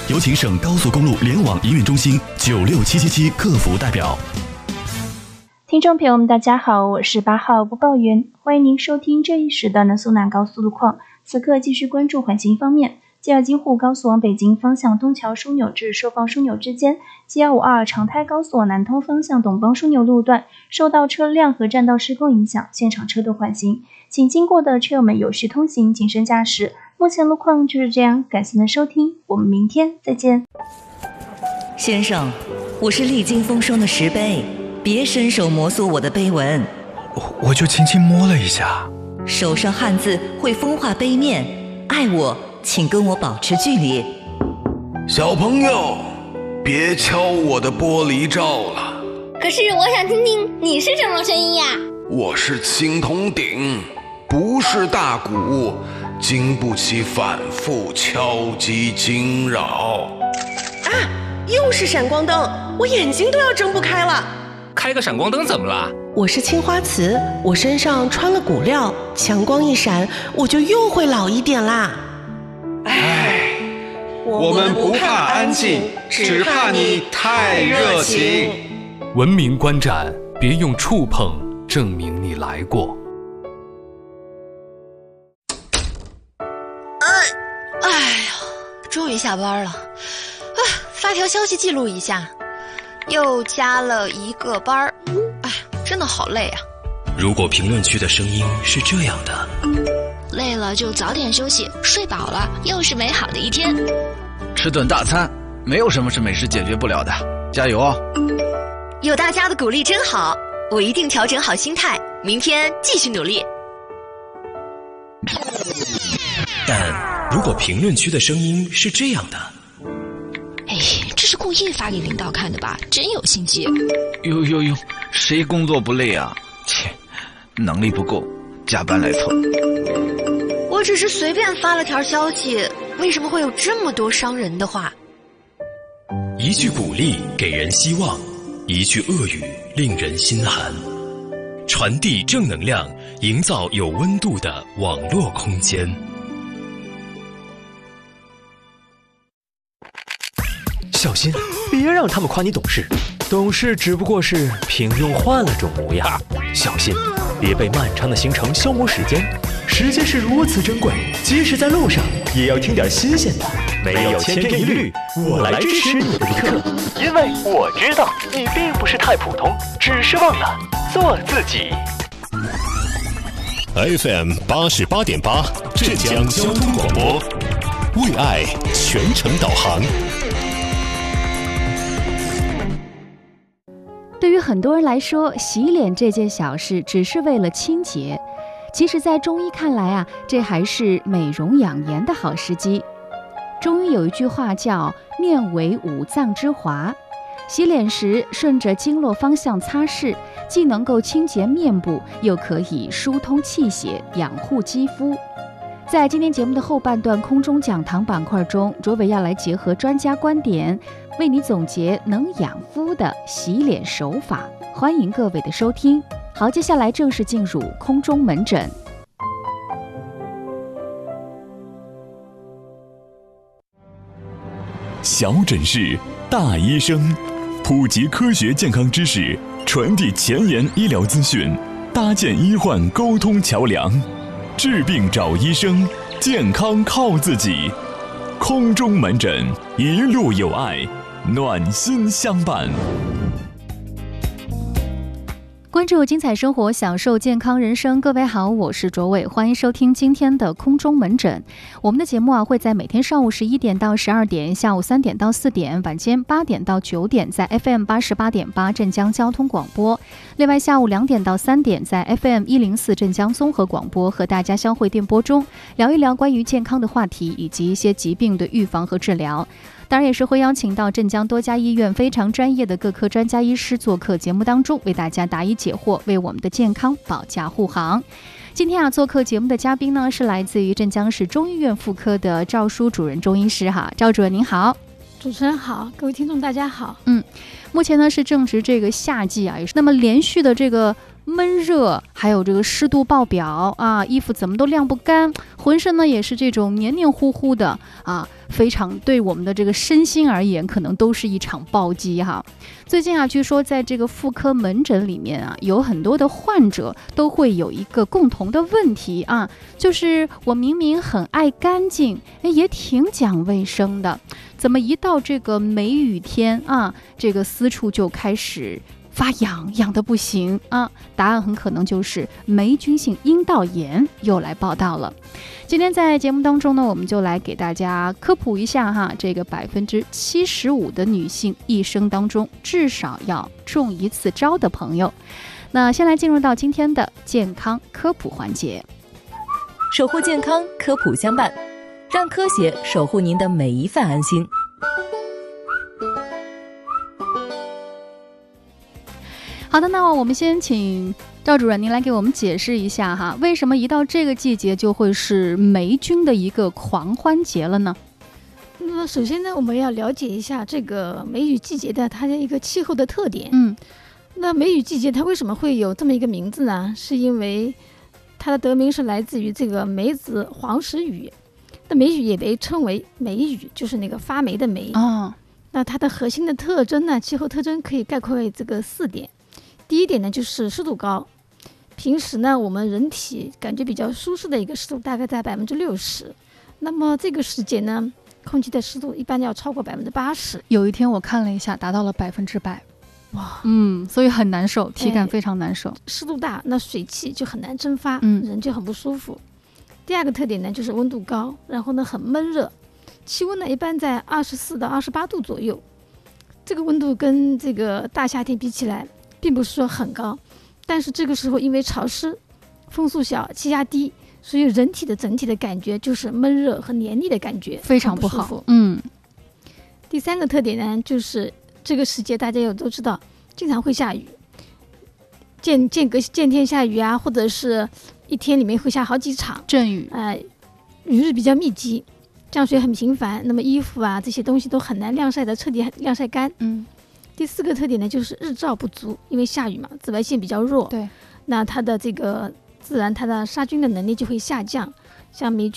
有请省高速公路联网营运中心96777客服代表。 听众朋友们大家好，我是8号播报员，欢迎您收听这一时段的苏南高速路况。此刻继续关注环境方面， G2京沪高速往北京方向东桥枢纽至寿放枢纽之间， G252长泰高速往南通方向董邦枢纽路段受到车辆和占道施工影响，现场车多缓行，请经过的车友们有序通行，谨慎驾驶。目前路况就是这样，感谢您的收听，我们明天再见。 先生，我是历经风霜的石碑，别伸手摩挲我的碑文。 我就轻轻摸了一下。 手上汗渍会风化碑面，爱我请跟我保持距离。 小朋友，别敲我的玻璃罩了。 可是我想听听你是什么声音呀？ 我是青铜鼎，不是大鼓，经不起反复敲击惊扰。 啊，又是闪光灯，我眼睛都要睁不开了。 开个闪光灯怎么了？ 我是青花瓷，我身上穿了骨料，强光一闪，我就又会老一点啦。 唉，我们不怕安静，只怕你太热情。 文明观展，别用触碰证明你来过。 哎呀，终于下班了，发条消息记录一下，又加了一个班儿，哎，真的好累啊。 如果评论区的声音是这样的， 累了就早点休息，睡饱了又是美好的一天。 吃顿大餐，没有什么是美食解决不了的，加油哦！ 有大家的鼓励真好，我一定调整好心态，明天继续努力。 但如果评论区的声音是这样的， 哎，这是故意发给领导看的吧？真有心机。 哟，谁工作不累啊？切，能力不够，加班来凑。 我只是随便发了条消息，为什么会有这么多伤人的话？ 一句鼓励给人希望，一句恶语令人心寒。传递正能量，营造有温度的网络空间。 小心，别让他们夸你懂事，懂事只不过是平庸换了种模样。小心，别被漫长的行程消磨时间，时间是如此珍贵，即使在路上也要听点新鲜的。没有千篇一律，我来支持你的一刻，因为我知道你并不是太普通，只是忘了做自己。 FM 88.8浙江交通广播，为爱全程导航。 对于很多人来说，洗脸这件小事只是为了清洁，其实在中医看来啊，这还是美容养颜的好时机。中医有一句话叫面为五脏之华，洗脸时顺着经络方向擦拭，既能够清洁面部，又可以疏通气血，养护肌肤。在今天节目的后半段空中讲堂板块中，卓伟要来结合专家观点，为你总结能养肤的洗脸手法，欢迎各位的收听。好，接下来正式进入空中门诊。 小诊室，大医生，普及科学健康知识，传递前沿医疗资讯，搭建医患沟通桥梁。治病找医生，健康靠自己。空中门诊，一路有爱，暖心相伴。 关注精彩生活，享受健康人生。各位好，我是卓伟，欢迎收听今天的空中门诊。我们的节目会在每天上午11点到12点，下午3点到4点，晚间8点到9点，在 FM 88.8镇江交通广播。另外，下午2点到3点，在 FM 104镇江综合广播和大家相会电波中，聊一聊关于健康的话题，以及一些疾病的预防和治疗。当然也是会邀请到镇江多家医院非常专业的各科专家医师做客节目当中，为大家答疑解惑，为我们的健康保驾护航。今天做客节目的嘉宾呢，是来自于镇江市中医院妇科的赵淑主任中医师哈，赵主任您好。 主持人好，各位听众大家好。 目前呢是正值这个夏季啊，也是那么连续的这个闷热，还有这个湿度爆表啊，衣服怎么都晾不干，浑身呢也是这种黏黏糊糊的啊，非常对我们的这个身心而言，可能都是一场暴击哈。最近啊，据说在这个妇科门诊里面啊，有很多的患者都会有一个共同的问题啊，就是我明明很爱干净，也挺讲卫生的，怎么一到这个梅雨天啊，这个私处就开始发痒，痒的不行啊！答案很可能就是霉菌性阴道炎又来报道了。今天在节目当中呢，我们就来给大家科普一下哈，这个75%的女性一生当中至少要中一次招的朋友。那先来进入到今天的健康科普环节， 守护健康，科普相伴，让科学守护您的每一份安心。 好的，那我们先请赵主任您来给我们解释一下哈，为什么一到这个季节就会是霉菌的一个狂欢节了呢？ 那么首先呢，我们要了解一下这个梅雨季节的它的一个气候的特点。那梅雨季节它为什么会有这么一个名字呢？是因为它的得名是来自于这个梅子黄时雨。那梅雨也被称为梅雨，就是那个发霉的霉。那它的核心的特征呢，气候特征可以概括为这个4点。第一点呢，就是湿度高。平时呢，我们人体感觉比较舒适的一个湿度大概在60%。那么这个时节呢，空气的湿度一般要超过80%。 有一天我看了一下，达到了100%。哇，所以很难受，体感非常难受。 湿度大，那水汽就很难蒸发，人就很不舒服。第二个特点呢，就是温度高，然后呢很闷热，气温呢一般在24到28度左右。这个温度跟这个大夏天比起来，并不是说很高，但是这个时候因为潮湿、风速小、气压低，所以人体的整体的感觉就是闷热和黏腻的感觉， 非常不好。 第三个特点呢，就是这个时节大家也都知道，经常会下雨，见天下雨啊，或者是一天里面会下好几场阵雨， 雨日比较密集，降水很频繁，那么衣服啊这些东西都很难晾晒的彻底晾晒干。第4个特点呢，就是日照不足，因为下雨嘛，紫外线比较弱， 对， 那它的这个自然它的杀菌的能力就会下降，像霉